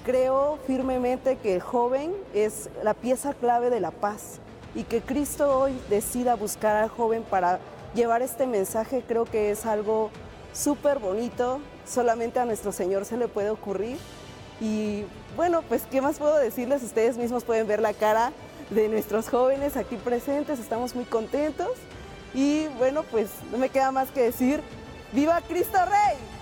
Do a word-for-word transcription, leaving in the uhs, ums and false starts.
creo firmemente que el joven es la pieza clave de la paz y que Cristo hoy decida buscar al joven para llevar este mensaje, creo que es algo súper bonito, solamente a nuestro Señor se le puede ocurrir. Y bueno, pues ¿qué más puedo decirles? Ustedes mismos pueden ver la cara de nuestros jóvenes aquí presentes, estamos muy contentos y bueno, pues no me queda más que decir, ¡viva Cristo Rey!